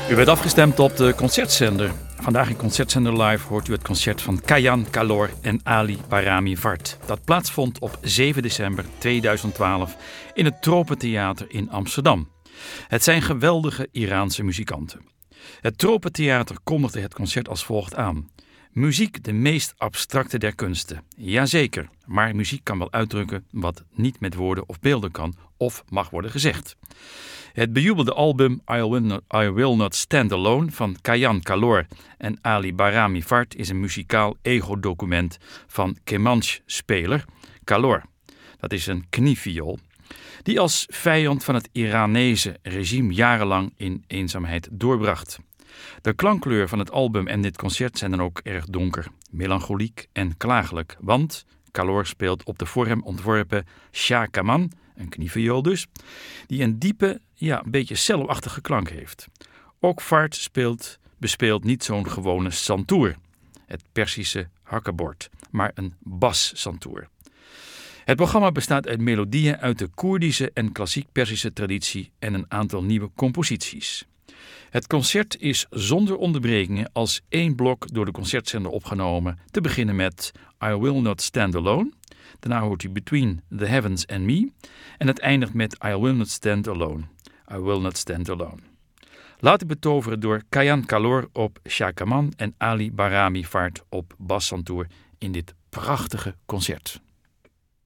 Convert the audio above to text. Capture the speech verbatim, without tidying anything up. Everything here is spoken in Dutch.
U werd afgestemd op de concertzender. Vandaag in Concertzender Live hoort u het concert van Kayan Kalor en Ali Barami Vard. Dat plaatsvond op zeven december tweeduizend twaalf in het Tropentheater in Amsterdam. Het zijn geweldige Iraanse muzikanten. Het Tropentheater kondigde het concert als volgt aan. Muziek de meest abstracte der kunsten. Jazeker, maar muziek kan wel uitdrukken wat niet met woorden of beelden kan of mag worden gezegd. Het bejubelde album I Will Not, I Will Not Stand Alone van Kayan Kalor en Ali Barami Vard is een muzikaal ego-document van kemanche-speler Kalor. Dat is een knieviool die als vijand van het Iranese regime jarenlang in eenzaamheid doorbracht. De klankkleur van het album en dit concert zijn dan ook erg donker, melancholiek en klagelijk, want Kalor speelt op de voor hem ontworpen Shah Kaman, een knieviool dus, die een diepe, ja, een beetje cello-achtige klank heeft. Ook Vard speelt, bespeelt niet zo'n gewone santoor, het Persische hakkebord, maar een bas-santoor. Het programma bestaat uit melodieën uit de Koerdische en klassiek Persische traditie en een aantal nieuwe composities. Het concert is zonder onderbrekingen als één blok door de concertzender opgenomen, te beginnen met I Will Not Stand Alone. Daarna hoort u Between the Heavens and Me en het eindigt met I Will Not Stand Alone. I Will Not Stand Alone. Laat u betoveren door Kayan Kalor op Shah Kaman en Ali Barami Vard op bassantoor in dit prachtige concert.